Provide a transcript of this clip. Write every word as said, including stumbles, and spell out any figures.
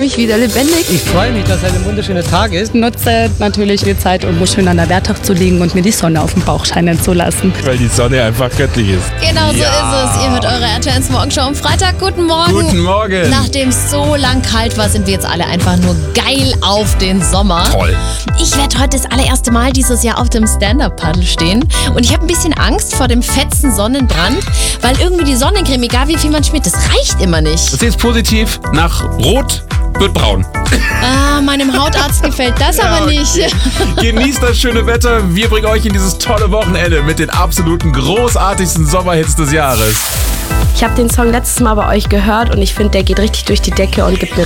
mich wieder lebendig. Ich freue mich, dass es ein wunderschöner Tag ist. Ich nutze natürlich die Zeit, um mich schön an der Bertach zu legen und mir die Sonne auf den Bauch scheinen zu lassen. Weil die Sonne einfach göttlich ist. Genau so Ja. ist es. Ihr hört eure R T L eins Morgenshow am Freitag. Guten Morgen. Guten Morgen. Nachdem es so lang kalt war, sind wir jetzt alle einfach nur geil auf den Sommer. Toll. Ich werde heute das allererste Mal dieses Jahr auf dem Stand-Up-Paddle stehen. Und ich habe ein bisschen Angst vor dem fetzen Sonnenbrand, weil irgendwie die Sonnencreme, egal wie viel man schmiert, das reicht immer nicht. Das ist positiv. Nach Rot wird braun. Ah, meinem Hautarzt gefällt das aber okay. nicht. Genießt das schöne Wetter. Wir bringen euch in dieses tolle Wochenende mit den absoluten großartigsten Sommerhits des Jahres. Ich habe den Song letztes Mal bei euch gehört und ich finde, der geht richtig durch die Decke und gibt mir